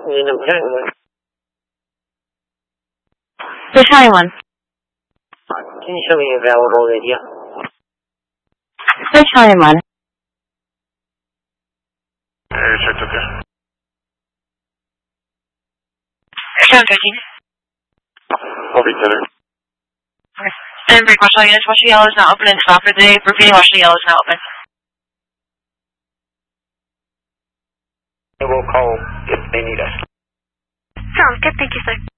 Battalion 1. Can you show me your available radio? Battalion 1. Check up there. Battalion 13. Copy, Tanner. And break Marshall units, Marshall Yellow is now open and stop for the day. Repeating, Marshall Yellow is now open. We'll call if they need us. Sounds good, thank you, sir.